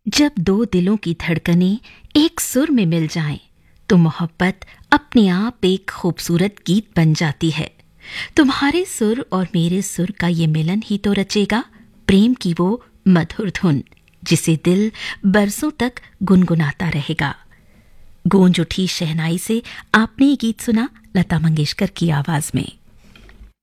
जब दो दिलों की धड़कनें एक सुर में मिल जाएं, तो मोहब्बत अपने आप एक खूबसूरत गीत बन जाती है। तुम्हारे सुर और मेरे सुर का ये मिलन ही तो रचेगा प्रेम की वो मधुर धुन, जिसे दिल बरसों तक गुनगुनाता रहेगा। गूंज उठी शहनाई से आपने ये गीत सुना लता मंगेशकर की आवाज में।